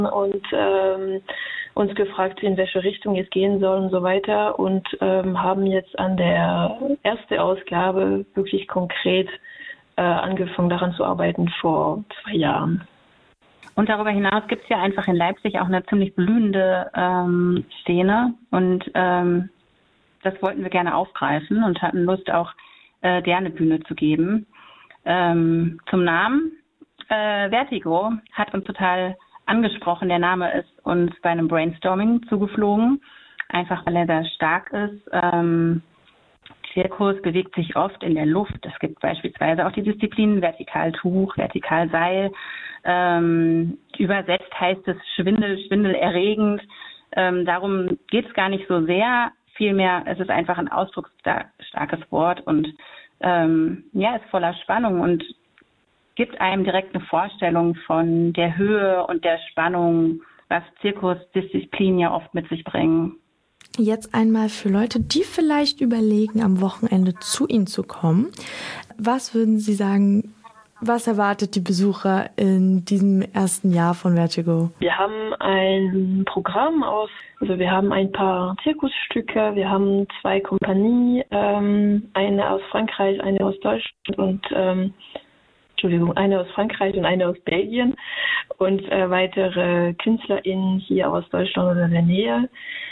und uns gefragt, in welche Richtung es gehen soll und so weiter und haben jetzt an der ersten Ausgabe wirklich konkret angefangen daran zu arbeiten vor 2 Jahren. Und darüber hinaus gibt es ja einfach in Leipzig auch eine ziemlich blühende Szene und das wollten wir gerne aufgreifen und hatten Lust auch der eine Bühne zu geben. Zum Namen Vertigo hat uns total angesprochen. Der Name ist uns bei einem Brainstorming zugeflogen, einfach weil er sehr stark ist. Zirkus bewegt sich oft in der Luft. Es gibt beispielsweise auch die Disziplinen Vertikaltuch, Vertikalseil. Übersetzt heißt es schwindelerregend. Darum geht es gar nicht so sehr. Vielmehr, es ist einfach ein ausdrucksstarkes Wort und ist voller Spannung und gibt einem direkt eine Vorstellung von der Höhe und der Spannung, was Zirkusdisziplinen ja oft mit sich bringen. Jetzt einmal für Leute, die vielleicht überlegen, am Wochenende zu Ihnen zu kommen. Was würden Sie sagen, was erwartet die Besucher in diesem ersten Jahr von Vertigo? Wir haben ein Programm wir haben ein paar Zirkusstücke, wir haben 2 Kompanien, eine aus Frankreich, eine aus Deutschland und eine aus Frankreich und eine aus Belgien und weitere KünstlerInnen hier aus Deutschland oder der Nähe.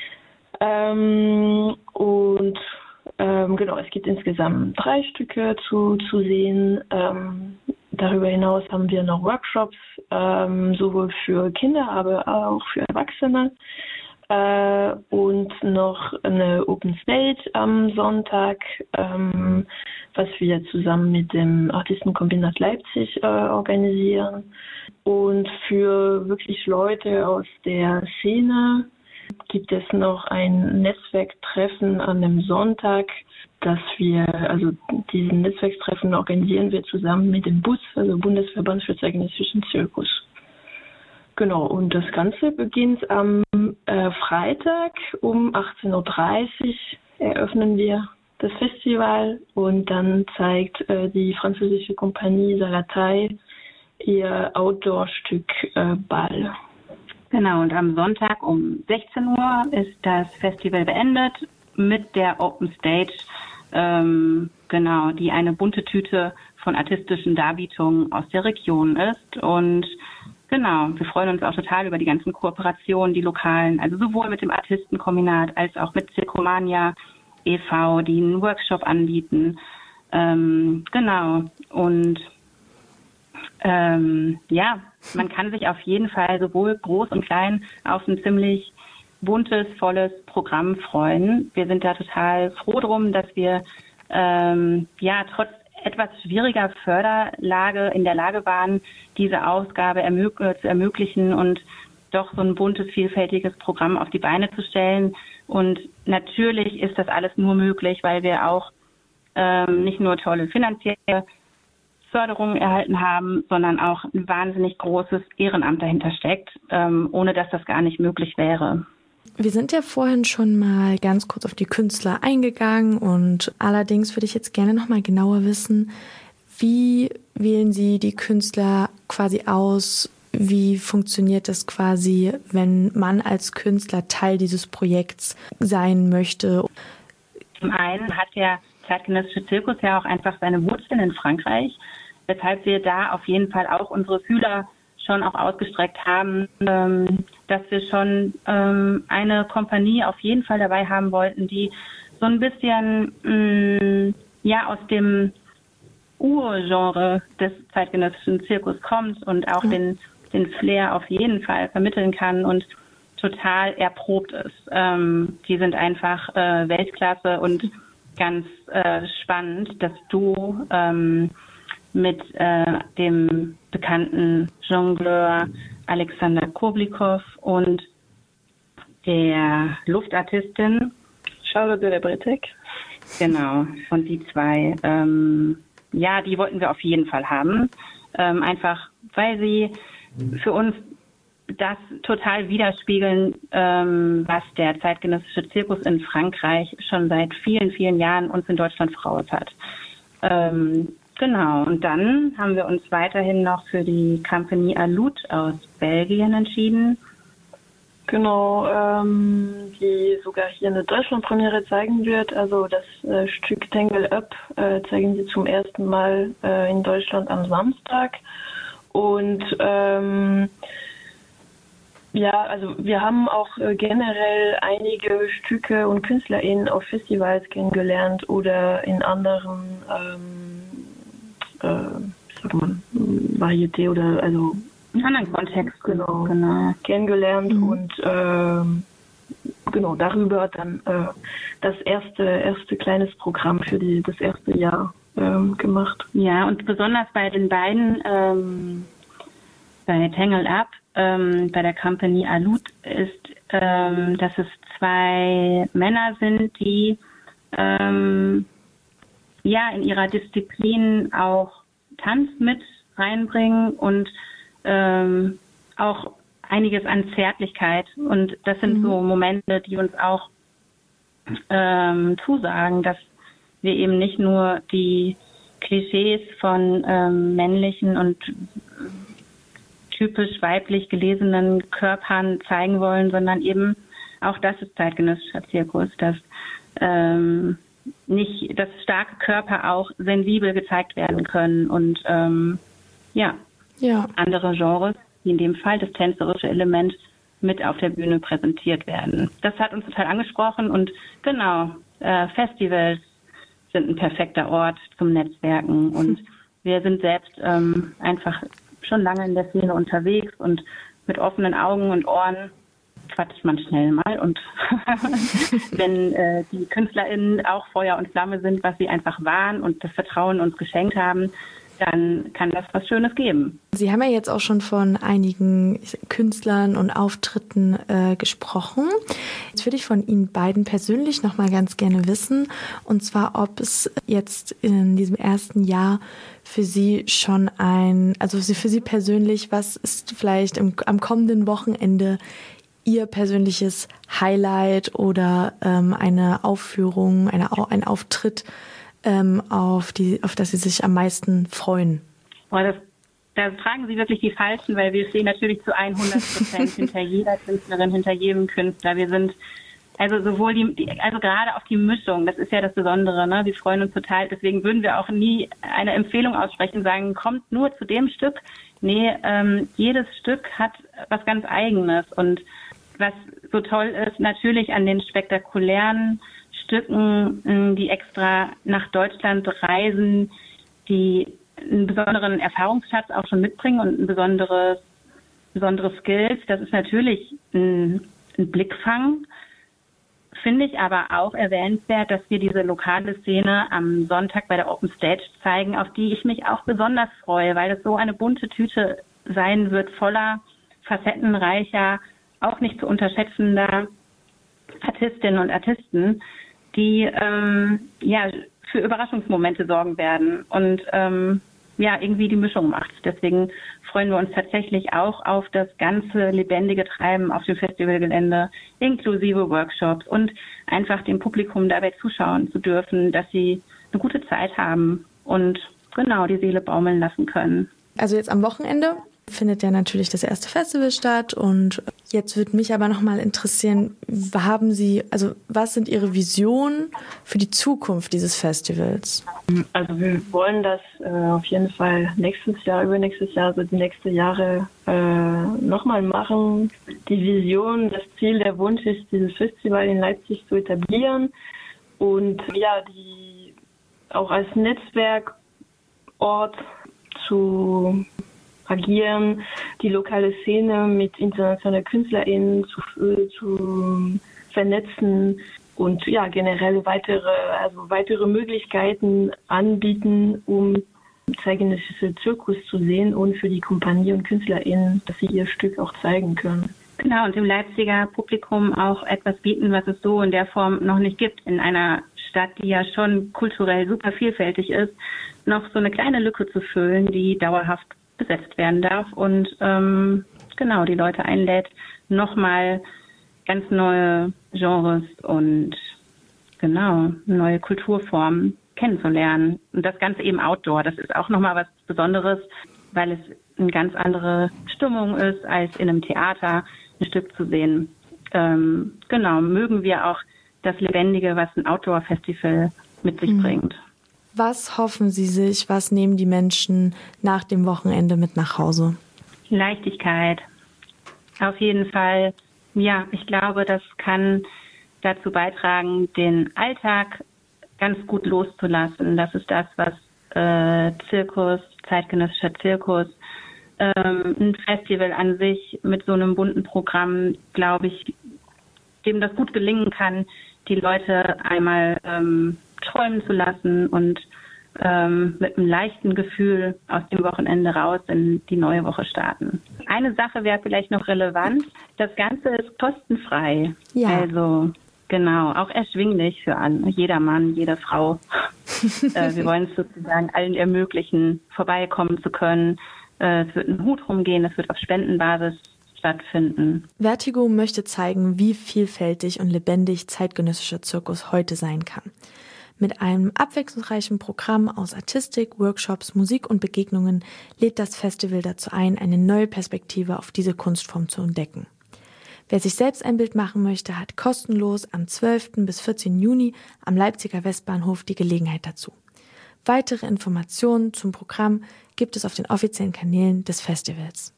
Es gibt insgesamt 3 Stücke zu sehen. Darüber hinaus haben wir noch Workshops, sowohl für Kinder, aber auch für Erwachsene. Und noch eine Open Stage am Sonntag, was wir zusammen mit dem Artistenkombinat Leipzig organisieren. Und für wirklich Leute aus der Szene gibt es noch ein Netzwerktreffen an einem Sonntag, diesen Netzwerktreffen organisieren wir zusammen mit dem BUZ, also Bundesverband für zeitgenössischen Zirkus. Genau, und das Ganze beginnt am Freitag um 18.30 Uhr eröffnen wir das Festival und dann zeigt die französische Kompanie Salatay ihr Outdoor-Stück Ball. Genau, und am Sonntag um 16 Uhr ist das Festival beendet mit der Open Stage, die eine bunte Tüte von artistischen Darbietungen aus der Region ist. Und genau, wir freuen uns auch total über die ganzen Kooperationen, die lokalen, also sowohl mit dem Artistenkombinat als auch mit Circomania e.V., die einen Workshop anbieten. Man kann sich auf jeden Fall sowohl groß und klein auf ein ziemlich buntes, volles Programm freuen. Wir sind da total froh drum, dass wir trotz etwas schwieriger Förderlage in der Lage waren, diese Ausgabe zu ermöglichen und doch so ein buntes, vielfältiges Programm auf die Beine zu stellen. Und natürlich ist das alles nur möglich, weil wir auch nicht nur tolle finanzielle Förderungen erhalten haben, sondern auch ein wahnsinnig großes Ehrenamt dahinter steckt, ohne dass das gar nicht möglich wäre. Wir sind ja vorhin schon mal ganz kurz auf die Künstler eingegangen und allerdings würde ich jetzt gerne noch mal genauer wissen, wie wählen Sie die Künstler quasi aus? Wie funktioniert das quasi, wenn man als Künstler Teil dieses Projekts sein möchte? Zum einen hat der zeitgenössische Zirkus ja auch einfach seine Wurzeln in Frankreich, weshalb wir da auf jeden Fall auch unsere Fühler schon auch ausgestreckt haben, dass wir schon eine Kompanie auf jeden Fall dabei haben wollten, die so ein bisschen aus dem Urgenre des zeitgenössischen Zirkus kommt und auch den Flair auf jeden Fall vermitteln kann und total erprobt ist. Die sind einfach Weltklasse und ganz spannend, das Duo mit dem bekannten Jongleur Alexander Koblikow und der Luftartistin Charlotte de la Bretek. Genau, und die 2, die wollten wir auf jeden Fall haben. Einfach, weil sie für uns das total widerspiegeln, was der zeitgenössische Zirkus in Frankreich schon seit vielen, vielen Jahren uns in Deutschland voraus hat. Genau, und dann haben wir uns weiterhin noch für die Compagnie Alud aus Belgien entschieden. Genau, die sogar hier eine Deutschlandpremiere zeigen wird. Also das Stück Tangle Up zeigen sie zum ersten Mal in Deutschland am Samstag. Und also wir haben auch generell einige Stücke und KünstlerInnen auf Festivals kennengelernt oder in anderen Varieté oder also in anderen Kontext genau kennengelernt und darüber dann das erste kleines Programm für das erste Jahr gemacht. Ja, und besonders bei den beiden bei Tangle Up bei der Compagnie Alud ist, dass es 2 Männer sind, die in ihrer Disziplin auch Tanz mit reinbringen und auch einiges an Zärtlichkeit. Und das sind so Momente, die uns auch zusagen, dass wir eben nicht nur die Klischees von männlichen und typisch weiblich gelesenen Körpern zeigen wollen, sondern eben auch das ist zeitgenössischer Zirkus, dass dass starke Körper auch sensibel gezeigt werden können und andere Genres, wie in dem Fall das tänzerische Element, mit auf der Bühne präsentiert werden. Das hat uns total angesprochen und genau, Festivals sind ein perfekter Ort zum Netzwerken und wir sind selbst einfach schon lange in der Szene unterwegs und mit offenen Augen und Ohren quatscht man schnell mal und wenn die KünstlerInnen auch Feuer und Flamme sind, was sie einfach waren und das Vertrauen uns geschenkt haben, dann kann das was Schönes geben. Sie haben ja jetzt auch schon von einigen Künstlern und Auftritten gesprochen. Jetzt würde ich von Ihnen beiden persönlich noch mal ganz gerne wissen, und zwar, ob es jetzt in diesem ersten Jahr für Sie schon für Sie persönlich, was ist vielleicht am kommenden Wochenende Ihr persönliches Highlight oder eine Aufführung, ein Auftritt, auf das Sie sich am meisten freuen? Da fragen Sie wirklich die Falschen, weil wir stehen natürlich zu 100% hinter jeder Künstlerin, hinter jedem Künstler. Wir sind also sowohl also gerade auf die Mischung, das ist ja das Besondere, ne? Wir freuen uns total. Deswegen würden wir auch nie eine Empfehlung aussprechen und sagen, kommt nur zu dem Stück. Nee, jedes Stück hat was ganz Eigenes. Und was so toll ist, natürlich an den spektakulären Stücken, die extra nach Deutschland reisen, die einen besonderen Erfahrungsschatz auch schon mitbringen und ein besondere Skills. Das ist natürlich ein Blickfang. Finde ich aber auch erwähnenswert, dass wir diese lokale Szene am Sonntag bei der Open Stage zeigen, auf die ich mich auch besonders freue, weil es so eine bunte Tüte sein wird, voller facettenreicher, auch nicht zu unterschätzender Artistinnen und Artisten, die für Überraschungsmomente sorgen werden und irgendwie die Mischung macht. Deswegen freuen wir uns tatsächlich auch auf das ganze lebendige Treiben auf dem Festivalgelände, inklusive Workshops und einfach dem Publikum dabei zuschauen zu dürfen, dass sie eine gute Zeit haben und genau die Seele baumeln lassen können. Also jetzt am Wochenende findet ja natürlich das erste Festival statt und jetzt würde mich aber nochmal interessieren, was sind Ihre Visionen für die Zukunft dieses Festivals? Also wir wollen das auf jeden Fall nächstes Jahr, übernächstes Jahr, also die nächsten Jahre nochmal machen. Die Vision, das Ziel, der Wunsch ist, dieses Festival in Leipzig zu etablieren und die auch als Netzwerkort zu agieren, die lokale Szene mit internationalen KünstlerInnen zu vernetzen und generell weitere Möglichkeiten anbieten, um zeitgenössische Zirkus zu sehen und für die Kompanie und KünstlerInnen, dass sie ihr Stück auch zeigen können. Genau, und dem Leipziger Publikum auch etwas bieten, was es so in der Form noch nicht gibt in einer Stadt, die ja schon kulturell super vielfältig ist, noch so eine kleine Lücke zu füllen, die dauerhaft besetzt werden darf und die Leute einlädt, nochmal ganz neue Genres und neue Kulturformen kennenzulernen. Und das Ganze eben outdoor. Das ist auch nochmal was Besonderes, weil es eine ganz andere Stimmung ist, als in einem Theater ein Stück zu sehen. Genau, mögen wir auch das Lebendige, was ein Outdoor-Festival mit sich bringt. Was hoffen Sie sich, was nehmen die Menschen nach dem Wochenende mit nach Hause? Leichtigkeit. Auf jeden Fall. Ja, ich glaube, das kann dazu beitragen, den Alltag ganz gut loszulassen. Das ist das, was Zirkus, zeitgenössischer Zirkus, ein Festival an sich mit so einem bunten Programm, glaube ich, dem das gut gelingen kann, die Leute einmal träumen zu lassen und mit einem leichten Gefühl aus dem Wochenende raus in die neue Woche starten. Eine Sache wäre vielleicht noch relevant. Das Ganze ist kostenfrei. Ja. Also genau, auch erschwinglich für jeder Mann, jede Frau. Wir wollen es sozusagen allen ermöglichen, vorbeikommen zu können. Es wird ein Hut rumgehen, es wird auf Spendenbasis stattfinden. Vertigo möchte zeigen, wie vielfältig und lebendig zeitgenössischer Zirkus heute sein kann. Mit einem abwechslungsreichen Programm aus Artistik, Workshops, Musik und Begegnungen lädt das Festival dazu ein, eine neue Perspektive auf diese Kunstform zu entdecken. Wer sich selbst ein Bild machen möchte, hat kostenlos am 12. bis 14. Juni am Leipziger Westbahnhof die Gelegenheit dazu. Weitere Informationen zum Programm gibt es auf den offiziellen Kanälen des Festivals.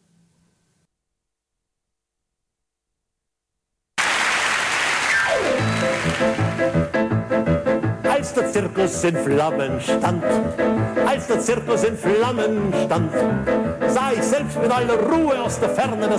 Als der Zirkus in Flammen stand, sah ich selbst mit aller Ruhe aus der Ferne das